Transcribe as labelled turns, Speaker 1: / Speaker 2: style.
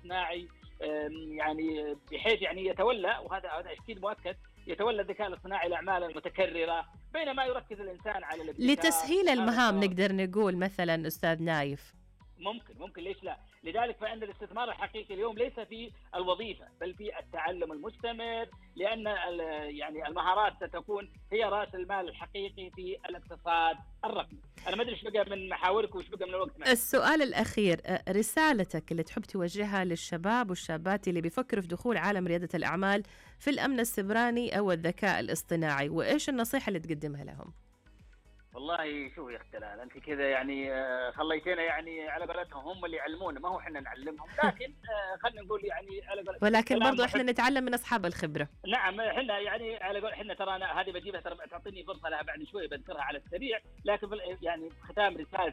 Speaker 1: الاصطناعي يعني بحيث يعني يتولى، وهذا اكيد مؤكد، يتولى الذكاء الاصطناعي الاعمال المتكرره، بينما يركز الانسان على الابتكار
Speaker 2: لتسهيل
Speaker 1: وهذا
Speaker 2: المهام
Speaker 1: صار.
Speaker 2: نقدر نقول مثلا أستاذ نايف.
Speaker 1: ممكن ليش لا؟ لذلك فإن الاستثمار الحقيقي اليوم ليس في الوظيفة بل في التعلم المستمر، لأن يعني المهارات ستكون هي رأس المال الحقيقي في الاقتصاد الرقمي. أنا ما أدري إيش بقى من محاورك وإيش بقى من الوقت معي.
Speaker 2: السؤال الأخير، رسالتك اللي تحب توجهها للشباب والشابات اللي بيفكروا في دخول عالم ريادة الأعمال في الأمن السيبراني أو الذكاء الاصطناعي، وإيش النصيحة اللي تقدمها لهم؟
Speaker 1: والله شوف يا اخت دلال، انت كذا يعني خليتنا يعني على قولتهم هم اللي يعلمونا، ما هو احنا نعلمهم، لكن خلينا نقول يعني على قولتهم
Speaker 2: ولكن
Speaker 1: كلام
Speaker 2: برضو إحنا
Speaker 1: محب.
Speaker 2: نتعلم من أصحاب الخبرة.
Speaker 1: نعم احنا يعني على قول احنا ترى أنا هذه بجيبها، ترى تعطيني فرصه لها بعد شوي بذكرها على السريع، لكن يعني ختام رسالة